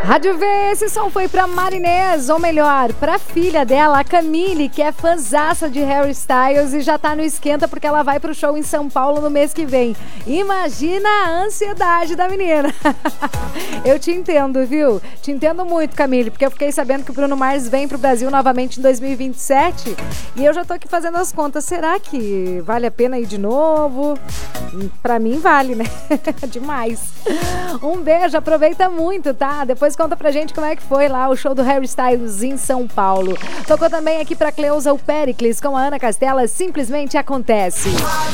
Rádio V, esse som foi pra Marinês, ou melhor, pra filha dela, a Camille, que é fãzaça de Harry Styles e já tá no esquenta porque ela vai pro show em São Paulo no mês que vem. Imagina a ansiedade da menina. Eu te entendo, viu? Te entendo muito, Camille, porque eu fiquei sabendo que o Bruno Mars vem pro Brasil novamente em 2027 e eu já tô aqui fazendo as contas. Será que vale a pena ir de novo? Pra mim vale, né? Demais. Um beijo, aproveita muito, tá? Depois conta pra gente como é que foi lá o show do Harry Styles em São Paulo. Tocou também aqui pra Cleusa o Péricles com a Ana Castela, Simplesmente Acontece.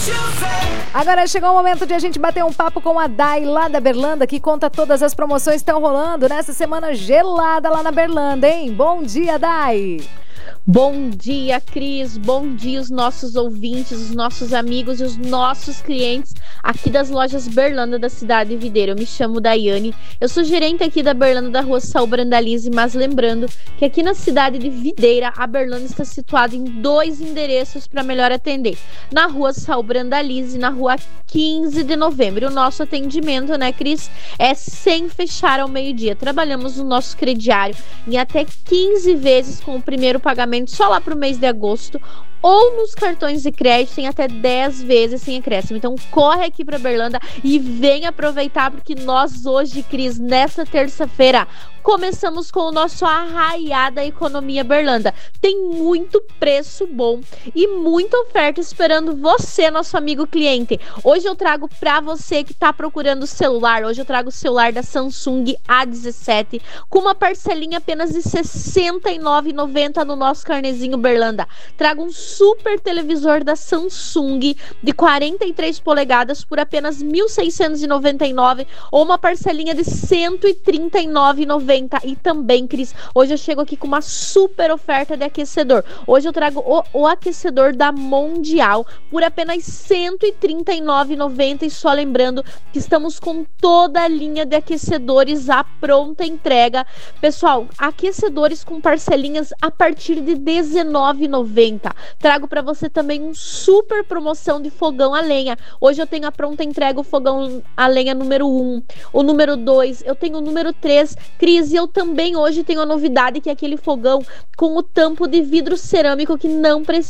Agora chegou o momento de a gente bater um papo com a Dai lá da Berlanda, que conta todas as promoções que estão rolando nessa semana gelada lá na Berlanda, hein? Bom dia, Dai! Bom dia, Cris. Bom dia, os nossos ouvintes, os nossos amigos e os nossos clientes aqui das lojas Berlanda da cidade Videira. Eu me chamo Daiane, eu sou gerente aqui da Berlanda da rua Saul Brandalize, mas lembrando que aqui na cidade de Videira, a Berlanda está situada em 2 endereços para melhor atender. Na rua Saul Brandalize e na rua 15 de novembro. O nosso atendimento, né, Cris, é sem fechar ao meio-dia. Trabalhamos no nosso crediário em até 15 vezes com o primeiro pagamento só lá pro mês de agosto, ou nos cartões de crédito tem até 10 vezes sem acréscimo. Então corre aqui pra Berlanda e vem aproveitar, porque nós hoje, Cris, nesta terça-feira, começamos com o nosso Arraiada Economia Berlanda. Tem muito preço bom e muita oferta esperando você, nosso amigo cliente. Hoje eu trago para você que está procurando celular, hoje eu trago o celular da Samsung A17 com uma parcelinha apenas de R$ 69,90 no nosso carnezinho Berlanda. Trago um super televisor da Samsung de 43 polegadas por apenas R$ 1.699 ou uma parcelinha de R$ 139,90. E também, Cris, hoje eu chego aqui com uma super oferta de aquecedor. Hoje eu trago o aquecedor da Mondial por apenas R$ 139,90. E só lembrando que estamos com toda a linha de aquecedores à pronta entrega. Pessoal, aquecedores com parcelinhas a partir de R$ 19,90. Trago para você também um super promoção de fogão a lenha. Hoje eu tenho a pronta entrega o fogão a lenha número 1, o número 2, eu tenho o número 3, Cris, e eu também hoje tenho a novidade que é aquele fogão com o tampo de vidro cerâmico que não precisa